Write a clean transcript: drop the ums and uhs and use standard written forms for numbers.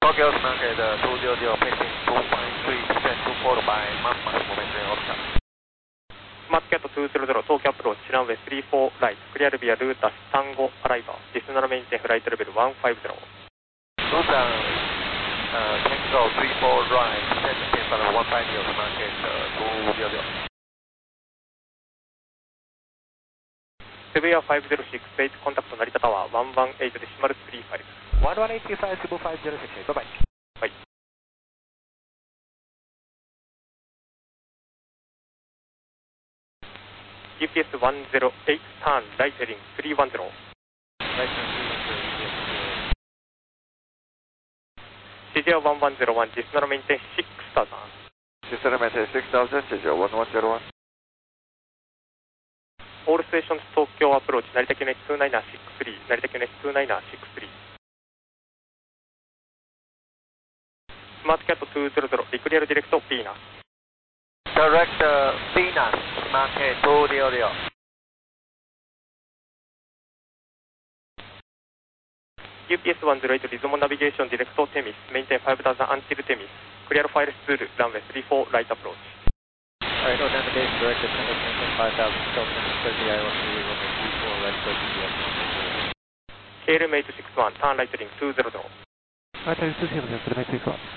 Tokyo market 200, passing 253, descent to followed by Mapmas momentum Oscar. Smartcat 200, Tokyo approach, runway 34 right, clear via Lutas Tango arrival, descend maintain flight level 150. Lutas Tango 34 right, descend maintain flight 150, market 200. Severe 5068, contact 成田タワー118デシマル35。 118 Cebu 506, bye bye. はい。GPS 108, turn right heading 310。 Right turn 310, CJ 1101, descend maintain 6000。 descend maintain 6000, CJ 1101. All stations Tokyo approach, 成田QNH 2963、成田QNH 2963。Smartcat 200、リクリアルディレクト、ピーナ。 Direct Venus, market 200. UPS 108, Rizomon Navigation Directo Temis, maintain 5000 until Temis, clear file through runway 34 right approach. Alright, no navigation direct descendant maintain 5000, still Temis 30, I want to runway 34 right approach ES. KLM 861, turn right heading 200. Right heading 200, Temis 61.